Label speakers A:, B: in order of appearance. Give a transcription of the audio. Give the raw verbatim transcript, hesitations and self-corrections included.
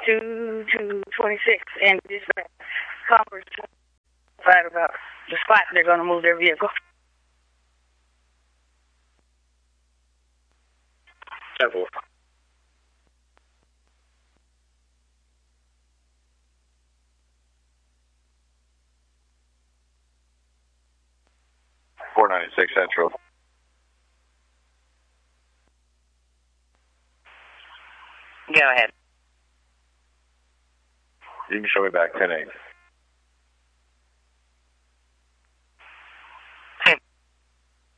A: two to twenty-six, and this Congress notified about the spot they're going to move their vehicle.
B: Several. four ninety-six Central.
A: Go ahead.
B: You can show me back ten eight.